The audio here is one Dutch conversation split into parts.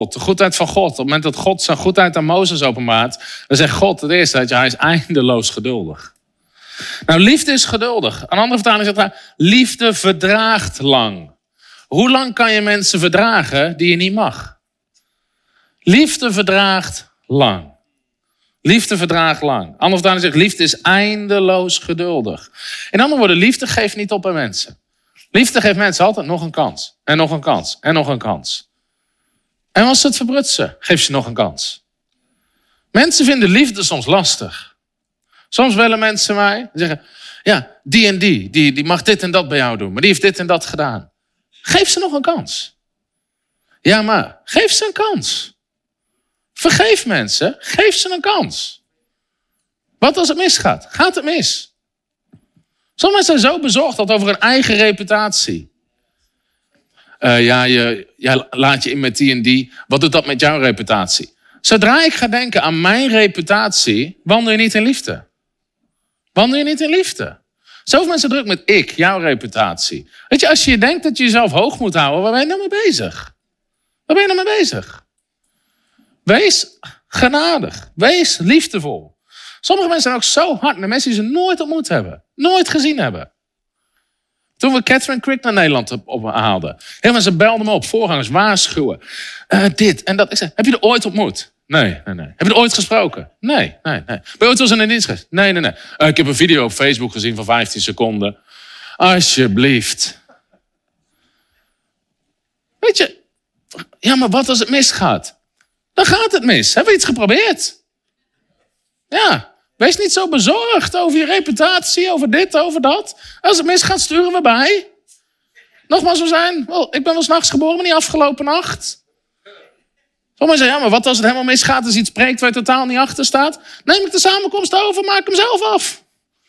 De goedheid van God. Op het moment dat God zijn goedheid aan Mozes openbaart, dan zegt God het eerste dat hij is eindeloos geduldig. Nou, liefde is geduldig. Een andere vertaling zegt liefde verdraagt lang. Hoe lang kan je mensen verdragen die je niet mag? Liefde verdraagt lang. Liefde verdraagt lang. Andere vertaling zegt liefde is eindeloos geduldig. In andere woorden, liefde geeft niet op aan mensen. Liefde geeft mensen altijd nog een kans. En nog een kans. En nog een kans. En als ze het verprutsen, geef ze nog een kans. Mensen vinden liefde soms lastig. Soms willen mensen mij zeggen, ja, die en die mag dit en dat bij jou doen. Maar die heeft dit en dat gedaan. Geef ze nog een kans. Ja, maar geef ze een kans. Vergeef mensen, geef ze een kans. Wat als het misgaat? Gaat het mis? Sommige mensen zijn zo bezorgd over hun eigen reputatie. Jij laat je in met die en die. Wat doet dat met jouw reputatie? Zodra ik ga denken aan mijn reputatie, wandel je niet in liefde. Wandel je niet in liefde. Zoveel mensen druk met ik, jouw reputatie. Weet je, als je denkt dat je jezelf hoog moet houden, waar ben je nou mee bezig? Waar ben je nou mee bezig? Wees genadig. Wees liefdevol. Sommige mensen zijn ook zo hard naar mensen die ze nooit ontmoet hebben. Nooit gezien hebben. Toen we Catherine Crick naar Nederland ophaalden. Heel mensen belden me op, voorgangers, waarschuwen. Dit en dat. Ik zei, heb je er ooit ontmoet? Nee. Heb je er ooit gesproken? Nee. Ben je ooit wel eens in een dienst geweest? Nee. Ik heb een video op Facebook gezien van 15 seconden. Alsjeblieft. Weet je, ja, maar wat als het misgaat? Dan gaat het mis. Hebben we iets geprobeerd? Ja, wees niet zo bezorgd over je reputatie, over dit, over dat. Als het misgaat, sturen we bij. Nogmaals, ik ben wel 's nachts geboren, maar niet afgelopen nacht. Sommigen zeggen, ja, maar wat als het helemaal misgaat, als iets spreekt waar je totaal niet achter staat? Neem ik de samenkomst over, maak hem zelf af.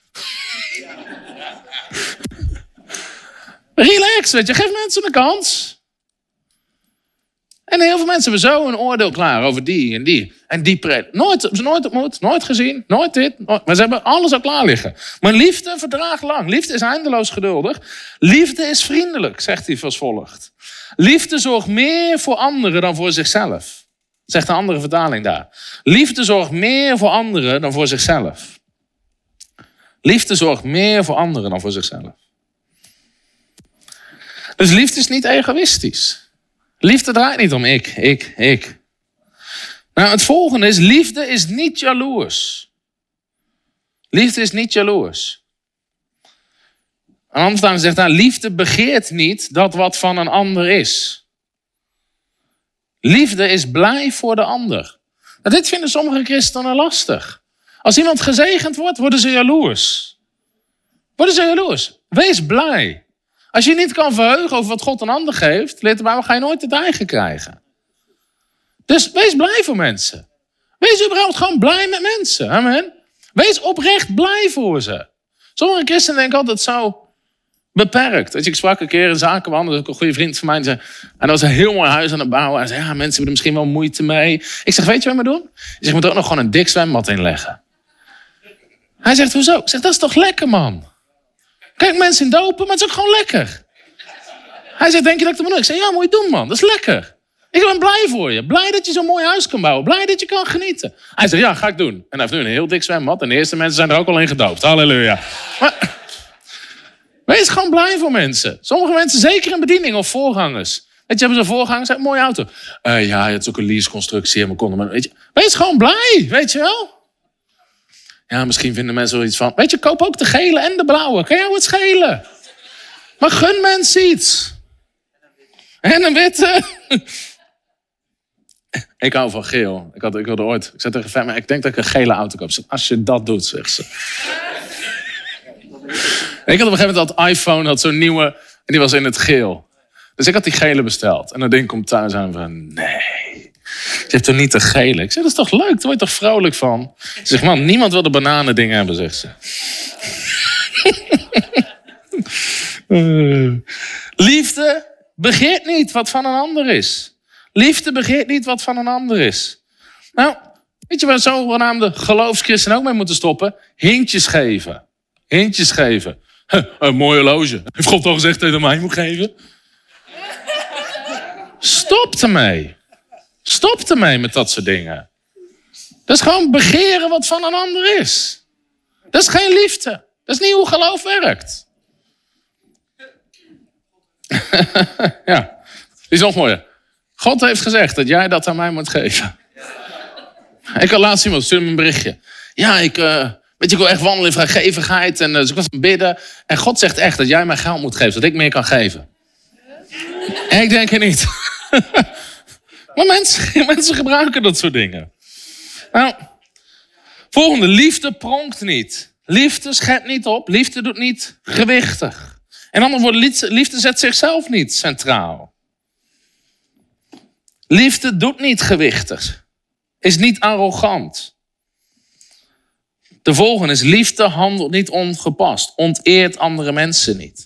Relax, weet je, geef mensen een kans. En heel veel mensen hebben zo een oordeel klaar over die en die. En die predik. Nooit ontmoet, nooit gezien, nooit dit. Nooit. Maar ze hebben alles al klaar liggen. Maar liefde verdraagt lang. Liefde is eindeloos geduldig. Liefde is vriendelijk, zegt hij als volgt. Liefde zorgt meer voor anderen dan voor zichzelf. Zegt een andere vertaling daar. Liefde zorgt meer voor anderen dan voor zichzelf. Liefde zorgt meer voor anderen dan voor zichzelf. Dus liefde is niet egoïstisch. Liefde draait niet om ik. Nou, het volgende is, liefde is niet jaloers. Liefde is niet jaloers. Een ander vertaling zegt daar, liefde begeert niet dat wat van een ander is. Liefde is blij voor de ander. Nou, dit vinden sommige christenen lastig. Als iemand gezegend wordt, worden ze jaloers. Wees blij. Als je niet kan verheugen over wat God een ander geeft, leert de Bijbel, ga je nooit het eigen krijgen. Dus wees blij voor mensen. Wees überhaupt gewoon blij met mensen. Amen. Wees oprecht blij voor ze. Sommige christenen denken altijd zo beperkt. Ik sprak een keer in zakenwandel, dat is ook een goede vriend van mij. En dat was een heel mooi huis aan het bouwen. En hij zei, ja, mensen hebben er misschien wel moeite mee. Ik zeg, weet je wat we doen? Ik zeg, je moet er ook nog gewoon een dik zwembad inleggen. Hij zegt, hoezo? Ik zeg, dat is toch lekker, man? Kijk, mensen in dopen, maar het is ook gewoon lekker. Hij zegt, denk je dat ik dat moet doen? Ik zeg, ja, moet je doen, man. Dat is lekker. Ik ben blij voor je. Blij dat je zo'n mooi huis kan bouwen. Blij dat je kan genieten. Hij zegt, ja, ga ik doen. En hij heeft nu een heel dik zwembad. En de eerste mensen zijn er ook al in gedoopt. Halleluja. Maar wees gewoon blij voor mensen. Sommige mensen, zeker in bediening of voorgangers. Weet je, hebben ze voorgangers, een mooie auto. Ja, het is ook een leaseconstructie. En we konden maar, weet je, wees gewoon blij, weet je wel. Ja, misschien vinden mensen wel iets van, weet je, koop ook de gele en de blauwe. Kan jou het schelen? Maar gun mensen iets. En een witte. Ik hou van geel. Ik wilde ooit, ik zei tegen Femma, ik denk dat ik een gele auto koop. Als je dat doet, zegt ze. Ik had op een gegeven moment dat iPhone, had zo'n nieuwe, en die was in het geel. Dus ik had die gele besteld. En dat ding komt thuis aan van, nee, je hebt toch niet de gele? Ik zeg, dat is toch leuk? Daar word je toch vrolijk van? Ze zegt, man, niemand wil de bananendingen hebben, zegt ze. Liefde begeert niet wat van een ander is. Liefde begeert niet wat van een ander is. Nou, weet je waar zogenaamde geloofschristenen ook mee moeten stoppen? Hintjes geven. Hintjes geven. Een mooi horloge. Heeft God al gezegd dat je dat mij moet geven? Stop ermee. Stop ermee met dat soort dingen. Dat is gewoon begeren wat van een ander is. Dat is geen liefde. Dat is niet hoe geloof werkt. Ja, die is nog mooier. God heeft gezegd dat jij dat aan mij moet geven. Ik had laatst iemand, stuurde me een berichtje. Ja, ik wil echt wandelen in vrijgevigheid. En dus ik was aan het bidden. En God zegt echt dat jij mij geld moet geven, zodat ik meer kan geven. En ik denk het niet. Maar mensen gebruiken dat soort dingen. Nou, volgende. Liefde pronkt niet. Liefde schept niet op. Liefde doet niet gewichtig. En andere woorden, liefde zet zichzelf niet centraal. Liefde doet niet gewichtig. Is niet arrogant. De volgende is, liefde handelt niet ongepast. Onteert andere mensen niet.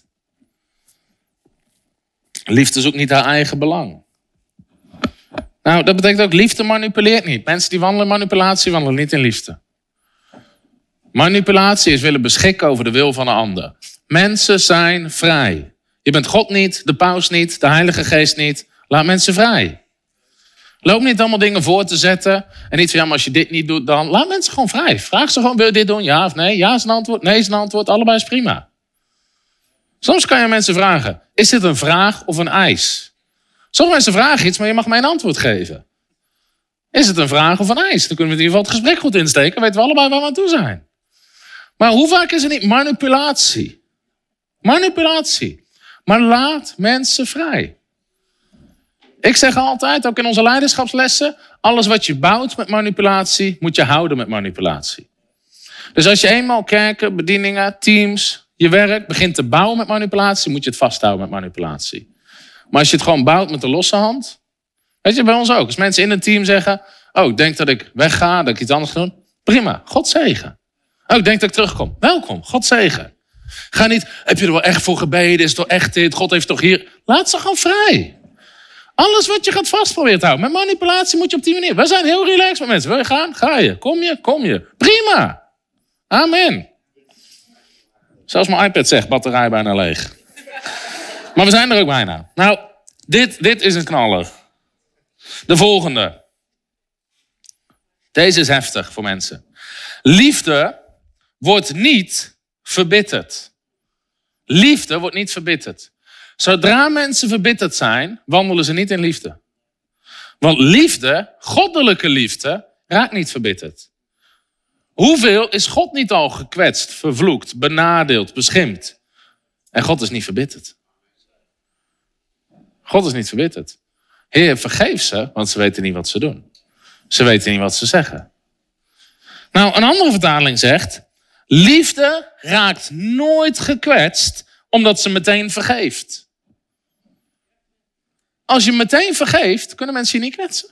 Liefde zoekt niet haar eigen belang. Nou, dat betekent ook, liefde manipuleert niet. Mensen die wandelen in manipulatie, wandelen niet in liefde. Manipulatie is willen beschikken over de wil van een ander. Mensen zijn vrij. Je bent God niet, de paus niet, de Heilige Geest niet. Laat mensen vrij. Loop niet allemaal dingen voor te zetten. En niet van, ja, maar als je dit niet doet, dan... Laat mensen gewoon vrij. Vraag ze gewoon, wil je dit doen? Ja of nee? Ja is een antwoord, nee is een antwoord. Allebei is prima. Soms kan je mensen vragen, is dit een vraag of een eis? Sommige mensen vragen iets, maar je mag mij een antwoord geven. Is het een vraag of een eis? Dan kunnen we in ieder geval het gesprek goed insteken. Weten we allebei waar we aan toe zijn. Maar hoe vaak is er niet manipulatie? Manipulatie. Maar laat mensen vrij. Ik zeg altijd, ook in onze leiderschapslessen, alles wat je bouwt met manipulatie, moet je houden met manipulatie. Dus als je eenmaal kerken, bedieningen, teams, je werk begint te bouwen met manipulatie, moet je het vasthouden met manipulatie. Maar als je het gewoon bouwt met de losse hand, weet je, bij ons ook. Als mensen in een team zeggen, oh, ik denk dat ik wegga, dat ik iets anders ga doen. Prima, God zegen. Oh, ik denk dat ik terugkom. Welkom, God zegen. Ga niet, heb je er wel echt voor gebeden? Is het toch echt dit? God heeft toch hier... Laat ze gewoon vrij. Alles wat je gaat vast proberen te houden. Met manipulatie moet je op die manier. We zijn heel relaxed met mensen. Wil je gaan? Ga je. Kom je. Prima. Amen. Zelfs mijn iPad zegt, batterij bijna leeg. Maar we zijn er ook bijna. Nou, dit is een knaller. De volgende. Deze is heftig voor mensen. Liefde wordt niet verbitterd. Liefde wordt niet verbitterd. Zodra mensen verbitterd zijn, wandelen ze niet in liefde. Want liefde, goddelijke liefde, raakt niet verbitterd. Hoeveel is God niet al gekwetst, vervloekt, benadeeld, beschimpt? En God is niet verbitterd. God is niet verbitterd. Heer, vergeef ze, want ze weten niet wat ze doen. Ze weten niet wat ze zeggen. Nou, een andere vertaling zegt, liefde raakt nooit gekwetst, omdat ze meteen vergeeft. Als je meteen vergeeft, kunnen mensen je niet kwetsen.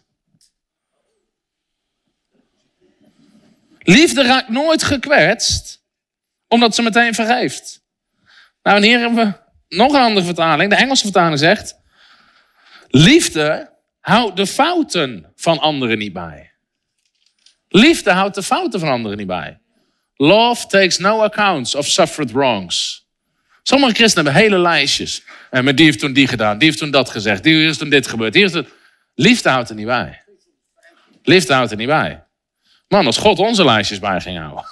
Liefde raakt nooit gekwetst, omdat ze meteen vergeeft. Nou, en hier hebben we nog een andere vertaling. De Engelse vertaling zegt, liefde houdt de fouten van anderen niet bij. Liefde houdt de fouten van anderen niet bij. Love takes no accounts of suffered wrongs. Sommige christenen hebben hele lijstjes. En met die heeft toen die gedaan, die heeft toen dat gezegd, die is toen dit gebeurd. Liefde houdt er niet bij. Liefde houdt er niet bij. Man, als God onze lijstjes bij ging houden.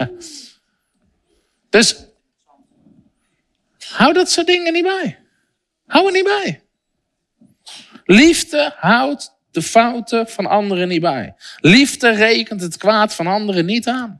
Dus, hou dat soort dingen niet bij. Hou er niet bij. Liefde houdt de fouten van anderen niet bij. Liefde rekent het kwaad van anderen niet aan.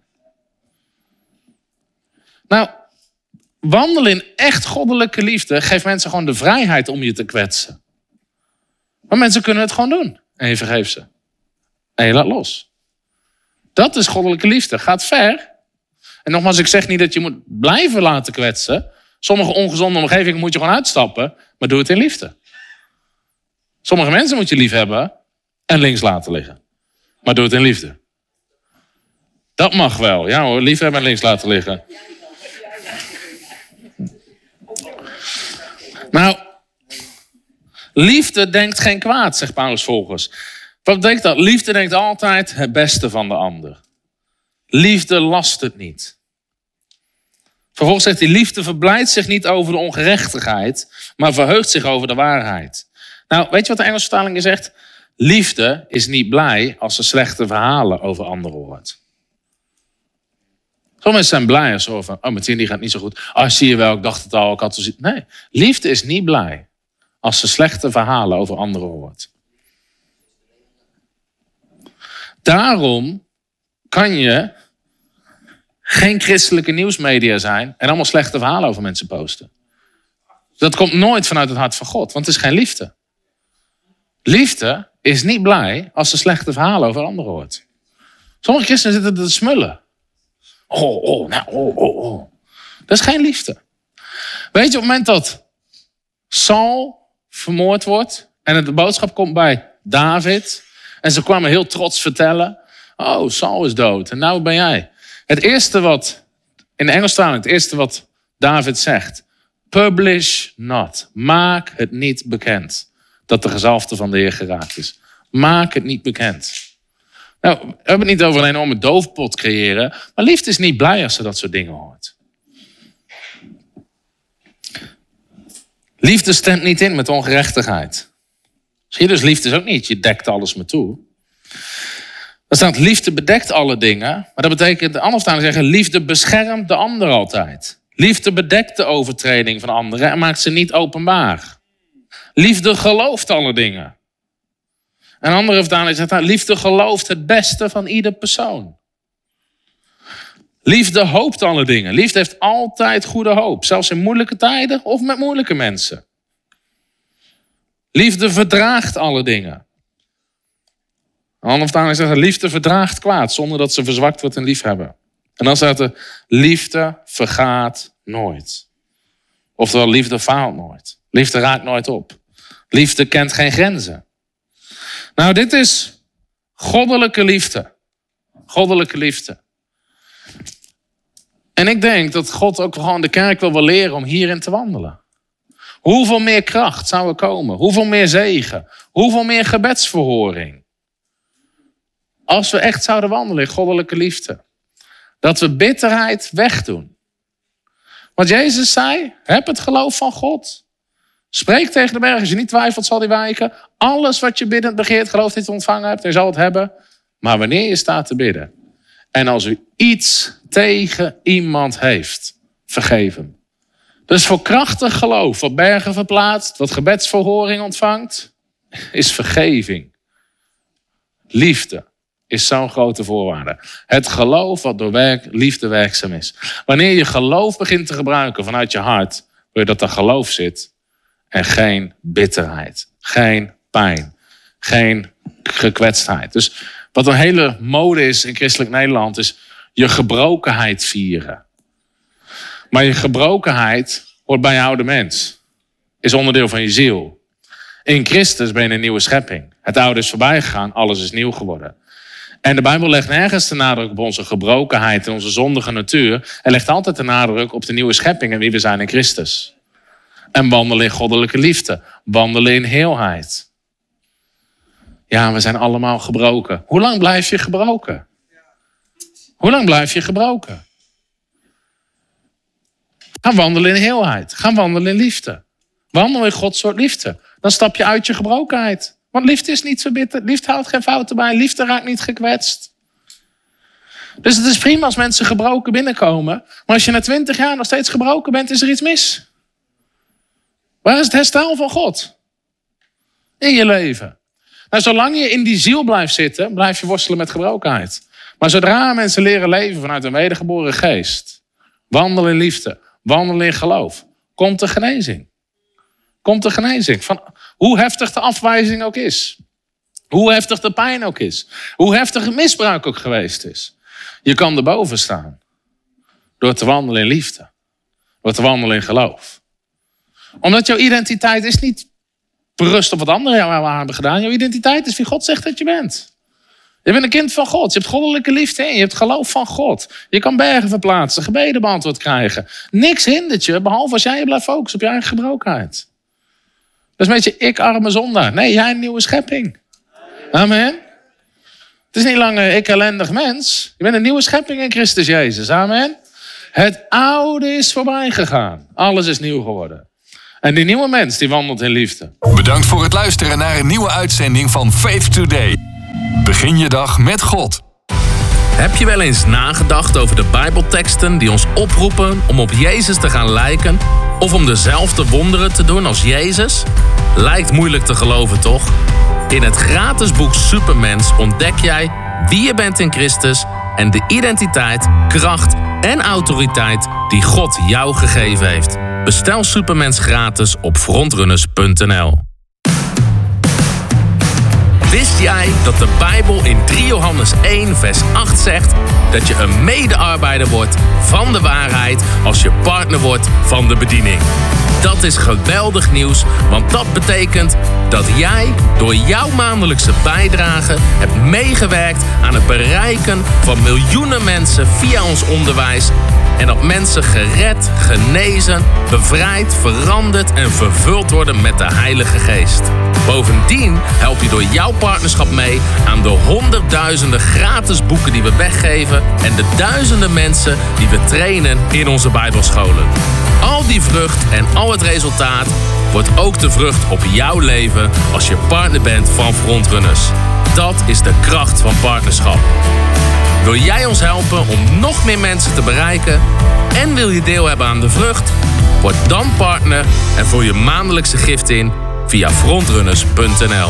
Nou, wandelen in echt goddelijke liefde geeft mensen gewoon de vrijheid om je te kwetsen. Maar mensen kunnen het gewoon doen. En je vergeeft ze. En je laat los. Dat is goddelijke liefde. Gaat ver. En nogmaals, ik zeg niet dat je moet blijven laten kwetsen. Sommige ongezonde omgevingen moet je gewoon uitstappen. Maar doe het in liefde. Sommige mensen moet je lief hebben en links laten liggen. Maar doe het in liefde. Dat mag wel. Ja hoor, lief hebben en links laten liggen. Nou, liefde denkt geen kwaad, zegt Paulus volgens. Wat betekent dat? Liefde denkt altijd het beste van de ander. Liefde last het niet. Vervolgens zegt hij, liefde verblijdt zich niet over de ongerechtigheid, maar verheugt zich over de waarheid. Nou, weet je wat de Engelse vertaling zegt? Liefde is niet blij als ze slechte verhalen over anderen hoort. Sommige mensen zijn blij als ze horen van, Martien die gaat niet zo goed. Zie je wel, ik dacht het al, ik had het zo. Nee, liefde is niet blij als ze slechte verhalen over anderen hoort. Daarom kan je geen christelijke nieuwsmedia zijn en allemaal slechte verhalen over mensen posten. Dat komt nooit vanuit het hart van God, want het is geen liefde. Liefde is niet blij als ze slechte verhalen over anderen hoort. Sommige christenen zitten te smullen. Dat is geen liefde. Weet je, op het moment dat Saul vermoord wordt en de boodschap komt bij David en ze kwamen heel trots vertellen, Saul is dood en nou ben jij. Het eerste wat, in de Engelstalig, het eerste wat David zegt, publish not, maak het niet bekend dat de gezalfde van de Heer geraakt is. Maak het niet bekend. Nou, we hebben het niet over alleen om een doofpot creëren, maar liefde is niet blij als ze dat soort dingen hoort. Liefde stemt niet in met ongerechtigheid. Zie je, dus liefde is ook niet, je dekt alles me toe. Er staat, liefde bedekt alle dingen, maar dat betekent, anders dan zeggen, liefde beschermt de ander altijd. Liefde bedekt de overtreding van anderen en maakt ze niet openbaar. Liefde gelooft alle dingen. Een andere vertaling zegt, liefde gelooft het beste van ieder persoon. Liefde hoopt alle dingen. Liefde heeft altijd goede hoop. Zelfs in moeilijke tijden of met moeilijke mensen. Liefde verdraagt alle dingen. Een andere vertaling zegt, liefde verdraagt kwaad zonder dat ze verzwakt wordt in liefhebben. En dan staat er, liefde vergaat nooit. Oftewel, liefde faalt nooit. Liefde raakt nooit op. Liefde kent geen grenzen. Nou, dit is goddelijke liefde. Goddelijke liefde. En ik denk dat God ook gewoon de kerk wil leren om hierin te wandelen. Hoeveel meer kracht zou er komen? Hoeveel meer zegen? Hoeveel meer gebedsverhoring? Als we echt zouden wandelen in goddelijke liefde. Dat we bitterheid wegdoen. Want Jezus zei, heb het geloof van God. Spreek tegen de berg, als je niet twijfelt zal die wijken. Alles wat je biddend begeert, geloof dat je het ontvangen hebt, je zal het hebben. Maar wanneer je staat te bidden. En als u iets tegen iemand heeft, vergeef hem. Dus voor krachtig geloof, wat bergen verplaatst, wat gebedsverhoring ontvangt, is vergeving. Liefde is zo'n grote voorwaarde. Het geloof wat door liefde werkzaam is. Wanneer je geloof begint te gebruiken vanuit je hart, wil je dat er geloof zit en geen bitterheid, geen pijn, geen gekwetstheid. Dus wat een hele mode is in christelijk Nederland is je gebrokenheid vieren. Maar je gebrokenheid hoort bij je oude mens. Is onderdeel van je ziel. In Christus ben je een nieuwe schepping. Het oude is voorbij gegaan, alles is nieuw geworden. En de Bijbel legt nergens de nadruk op onze gebrokenheid en onze zondige natuur. En legt altijd de nadruk op de nieuwe schepping en wie we zijn in Christus. En wandelen in goddelijke liefde. Wandelen in heelheid. Ja, we zijn allemaal gebroken. Hoe lang blijf je gebroken? Hoe lang blijf je gebroken? Ga wandelen in heelheid. Ga wandelen in liefde. Wandel in Gods soort liefde. Dan stap je uit je gebrokenheid. Want liefde is niet verbitterd. Liefde houdt geen fouten bij. Liefde raakt niet gekwetst. Dus het is prima als mensen gebroken binnenkomen. Maar als je na 20 jaar nog steeds gebroken bent, is er iets mis. Waar is het herstel van God? In je leven. Nou, zolang je in die ziel blijft zitten, blijf je worstelen met gebrokenheid. Maar zodra mensen leren leven vanuit een wedergeboren geest, wandelen in liefde, wandelen in geloof, komt de genezing. Komt de genezing. Van hoe heftig de afwijzing ook is. Hoe heftig de pijn ook is. Hoe heftig het misbruik ook geweest is. Je kan erboven staan. Door te wandelen in liefde. Door te wandelen in geloof. Omdat jouw identiteit is niet berust op wat anderen jou hebben gedaan. Jouw identiteit is wie God zegt dat je bent. Je bent een kind van God. Je hebt goddelijke liefde in je. Je hebt geloof van God. Je kan bergen verplaatsen. Gebeden beantwoord krijgen. Niks hindert je. Behalve als jij je blijft focussen op je eigen gebrokenheid. Dat is een beetje ik arme zondaar. Nee, jij een nieuwe schepping. Amen. Het is niet langer ik ellendig mens. Je bent een nieuwe schepping in Christus Jezus. Amen. Het oude is voorbij gegaan. Alles is nieuw geworden. En die nieuwe mens, die wandelt in liefde. Bedankt voor het luisteren naar een nieuwe uitzending van Faith Today. Begin je dag met God. Heb je wel eens nagedacht over de Bijbelteksten die ons oproepen om op Jezus te gaan lijken of om dezelfde wonderen te doen als Jezus? Lijkt moeilijk te geloven, toch? In het gratis boek Supermens ontdek jij wie je bent in Christus en de identiteit, kracht en autoriteit die God jou gegeven heeft. Bestel Supermens gratis op frontrunners.nl. Wist jij dat de Bijbel in 3 Johannes 1 vers 8 zegt dat je een medearbeider wordt van de waarheid als je partner wordt van de bediening? Dat is geweldig nieuws, want dat betekent dat jij door jouw maandelijkse bijdrage hebt meegewerkt aan het bereiken van miljoenen mensen via ons onderwijs en dat mensen gered, genezen, bevrijd, veranderd en vervuld worden met de Heilige Geest. Bovendien help je door jouw partnerschap mee aan de honderdduizenden gratis boeken die we weggeven en de duizenden mensen die we trainen in onze Bijbelscholen. Al die vrucht en al het resultaat wordt ook de vrucht op jouw leven als je partner bent van Frontrunners. Dat is de kracht van partnerschap. Wil jij ons helpen om nog meer mensen te bereiken en wil je deel hebben aan de vrucht? Word dan partner en vul je maandelijkse gift in via frontrunners.nl.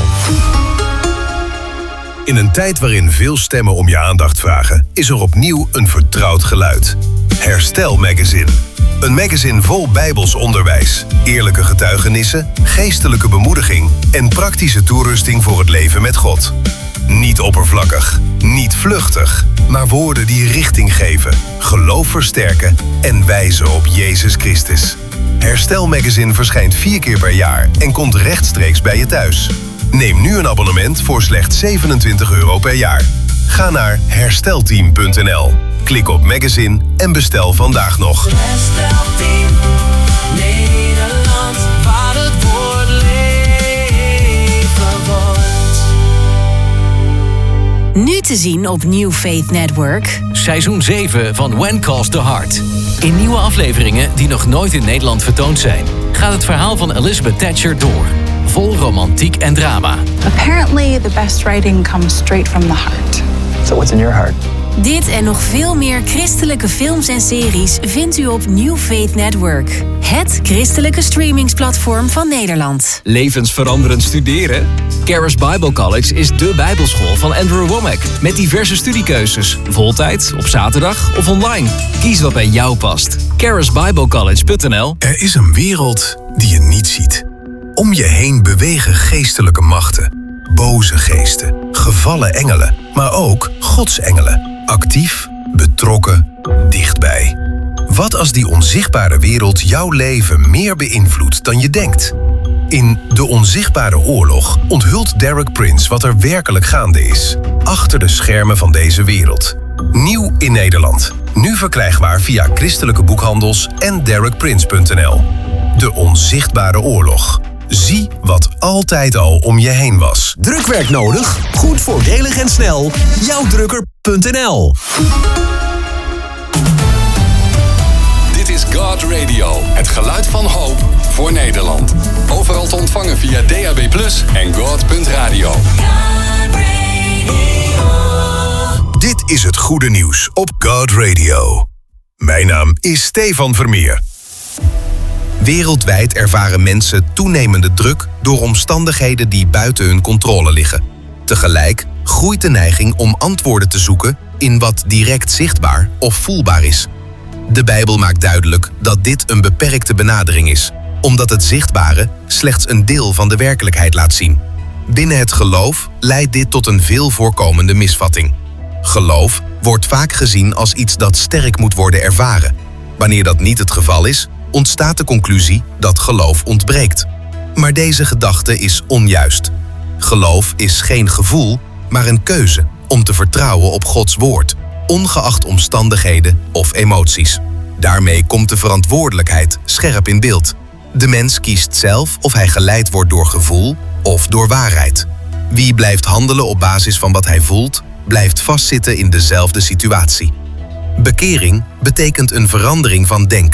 In een tijd waarin veel stemmen om je aandacht vragen, is er opnieuw een vertrouwd geluid. Herstel Magazine. Een magazine vol Bijbels onderwijs, eerlijke getuigenissen, geestelijke bemoediging en praktische toerusting voor het leven met God. Niet oppervlakkig, niet vluchtig, maar woorden die richting geven, geloof versterken en wijzen op Jezus Christus. Herstel Magazine verschijnt 4 keer per jaar en komt rechtstreeks bij je thuis. Neem nu een abonnement voor slechts €27 per jaar. Ga naar herstelteam.nl. Klik op Magazine en bestel vandaag nog. Herstelteam Nederland, waar het woord leven wordt. Nu te zien op New Faith Network. Seizoen 7 van When Calls the Heart. In nieuwe afleveringen die nog nooit in Nederland vertoond zijn, gaat het verhaal van Elizabeth Thatcher door. Vol romantiek en drama. Apparently, the best writing comes straight from the heart. So what's in your heart? Dit en nog veel meer christelijke films en series vindt u op New Faith Network. Het christelijke streamingsplatform van Nederland. Levensveranderend studeren? Charis Bible College is dé bijbelschool van Andrew Wommack. Met diverse studiekeuzes. Voltijd, op zaterdag of online. Kies wat bij jou past. charisbiblecollege.nl. Er is een wereld die je niet ziet. Om je heen bewegen geestelijke machten. Boze geesten, gevallen engelen, maar ook Gods engelen. Actief, betrokken, dichtbij. Wat als die onzichtbare wereld jouw leven meer beïnvloedt dan je denkt? In De Onzichtbare Oorlog onthult Derek Prince wat er werkelijk gaande is. Achter de schermen van deze wereld. Nieuw in Nederland. Nu verkrijgbaar via christelijke boekhandels en derekprince.nl. De Onzichtbare Oorlog. Zie wat altijd al om je heen was. Drukwerk nodig? Goed, voordelig en snel. Jouwdrukker.nl. Dit is God Radio, het geluid van hoop voor Nederland. Overal te ontvangen via DAB+ en God.radio. Dit is het goede nieuws op God Radio. Mijn naam is Stefan Vermeer. Wereldwijd ervaren mensen toenemende druk door omstandigheden die buiten hun controle liggen. Tegelijk groeit de neiging om antwoorden te zoeken in wat direct zichtbaar of voelbaar is. De Bijbel maakt duidelijk dat dit een beperkte benadering is, omdat het zichtbare slechts een deel van de werkelijkheid laat zien. Binnen het geloof leidt dit tot een veel voorkomende misvatting. Geloof wordt vaak gezien als iets dat sterk moet worden ervaren. Wanneer dat niet het geval is, ontstaat de conclusie dat geloof ontbreekt. Maar deze gedachte is onjuist. Geloof is geen gevoel, maar een keuze om te vertrouwen op Gods woord, ongeacht omstandigheden of emoties. Daarmee komt de verantwoordelijkheid scherp in beeld. De mens kiest zelf of hij geleid wordt door gevoel of door waarheid. Wie blijft handelen op basis van wat hij voelt, blijft vastzitten in dezelfde situatie. Bekering betekent een verandering van denken.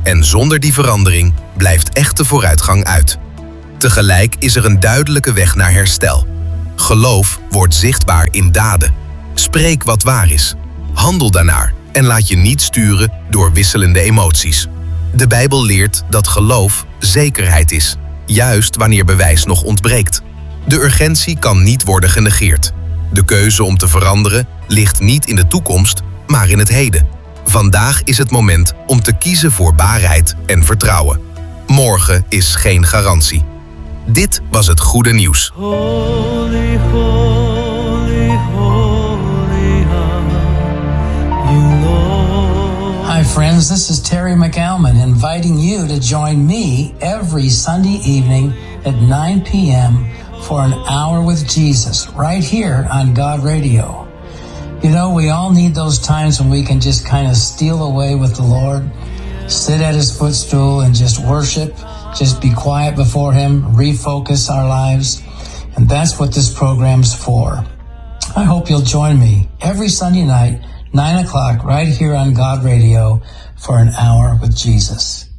En zonder die verandering blijft echte vooruitgang uit. Tegelijk is er een duidelijke weg naar herstel. Geloof wordt zichtbaar in daden. Spreek wat waar is. Handel daarnaar en laat je niet sturen door wisselende emoties. De Bijbel leert dat geloof zekerheid is, juist wanneer bewijs nog ontbreekt. De urgentie kan niet worden genegeerd. De keuze om te veranderen ligt niet in de toekomst, maar in het heden. Vandaag is het moment om te kiezen voor waarheid en vertrouwen. Morgen is geen garantie. Dit was het goede nieuws. Holy, holy, holy are you, Lord. Hi friends, this is Terry McAlmon inviting you to join me every Sunday evening at 9 p.m. for an hour with Jesus, right here on God Radio. You know, we all need those times when we can just kind of steal away with the Lord, sit at His footstool and just worship, just be quiet before Him, refocus our lives. And that's what this program's for. I hope you'll join me every Sunday night, 9 o'clock, right here on God Radio for an hour with Jesus.